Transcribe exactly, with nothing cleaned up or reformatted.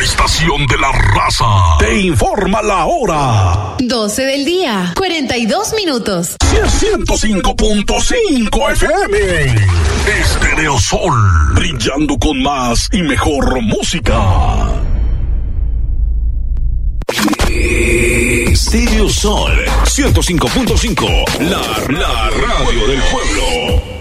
estación de la raza, te informa la hora. doce del día, cuarenta y dos minutos. ciento cinco punto cinco F M. Estéreo Sol, brillando con más y mejor música. Estéreo Sol, ciento cinco punto cinco, la, la radio del pueblo.